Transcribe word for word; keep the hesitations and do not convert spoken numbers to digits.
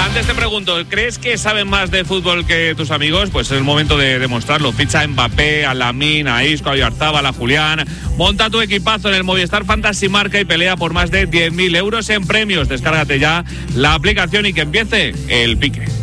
Antes te pregunto, ¿crees que saben más de fútbol que tus amigos? Pues es el momento de demostrarlo. Ficha a Mbappé, a Lamine, a Isco, a Oyarzabal, a Julián. Monta tu equipazo en el Movistar Fantasy Marca y pelea por más de diez mil euros en premios. Descárgate ya la aplicación y que empiece el pique.